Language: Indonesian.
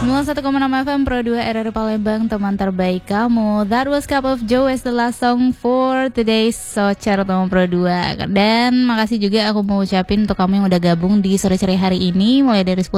91,6 FM Pro 2 RRI Palembang, teman terbaik kamu. That was Cup of Joe as the last song for today's Socar Teman Pro 2. Dan makasih juga aku mau ucapin untuk kamu yang udah gabung di sore-sore hari ini mulai dari 10